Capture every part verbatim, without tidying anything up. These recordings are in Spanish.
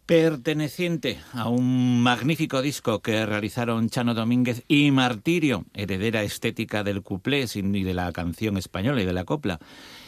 Perteneciente a un magnífico disco que realizaron Chano Domínguez y Martirio, heredera estética del cuplé y de la canción española y de la copla,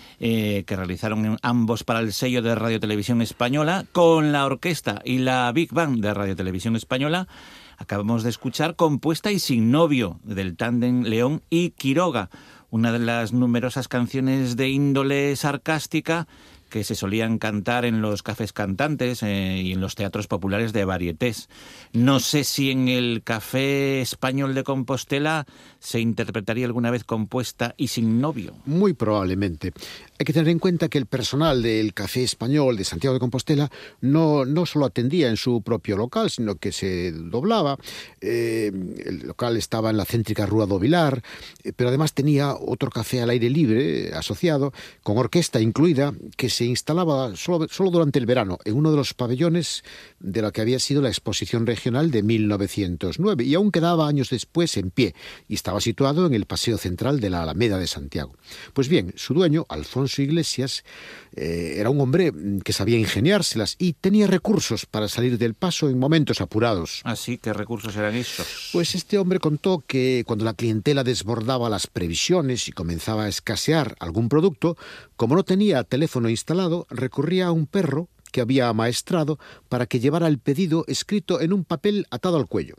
eh, que realizaron ambos para el sello de Radio Televisión Española, con la orquesta y la Big Band de Radio Televisión Española. Acabamos de escuchar Compuesta y sin novio, del tándem León y Quiroga, una de las numerosas canciones de índole sarcástica que se solían cantar en los cafés cantantes eh, y en los teatros populares de varietés. No sé si en el Café Español de Compostela se interpretaría alguna vez Compuesta y sin novio. Muy probablemente. Hay que tener en cuenta que el personal del Café Español de Santiago de Compostela no, no solo atendía en su propio local, sino que se doblaba. Eh, el local estaba en la céntrica Rúa do Vilar, eh, pero además tenía otro café al aire libre, eh, asociado, con orquesta incluida, que se se instalaba solo, solo durante el verano en uno de los pabellones de lo que había sido la exposición regional de mil novecientos nueve y aún quedaba años después en pie y estaba situado en el paseo central de la Alameda de Santiago. Pues bien, su dueño, Alfonso Iglesias, eh, era un hombre que sabía ingeniárselas y tenía recursos para salir del paso en momentos apurados. ¿Así? ¿Qué recursos eran esos? Pues este hombre contó que cuando la clientela desbordaba las previsiones y comenzaba a escasear algún producto, como no tenía teléfono instalado, recurría a un perro que había amaestrado para que llevara el pedido escrito en un papel atado al cuello.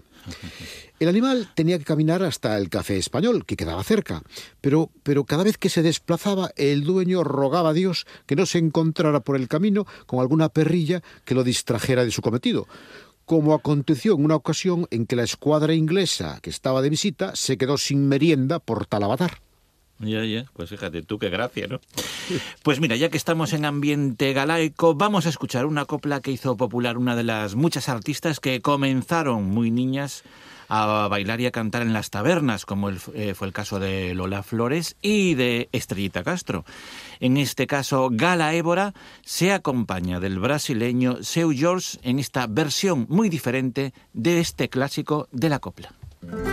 El animal tenía que caminar hasta el Café Español, que quedaba cerca, pero, pero cada vez que se desplazaba, el dueño rogaba a Dios que no se encontrara por el camino con alguna perrilla que lo distrajera de su cometido, como aconteció en una ocasión en que la escuadra inglesa que estaba de visita se quedó sin merienda por tal avatar. Ya, ya, pues fíjate tú, qué gracia, ¿no? Pues mira, ya que estamos en ambiente galaico, vamos a escuchar una copla que hizo popular una de las muchas artistas que comenzaron muy niñas a bailar y a cantar en las tabernas, como el, eh, fue el caso de Lola Flores y de Estrellita Castro. En este caso, Gala Évora se acompaña del brasileño Seu Jorge en esta versión muy diferente de este clásico de la copla.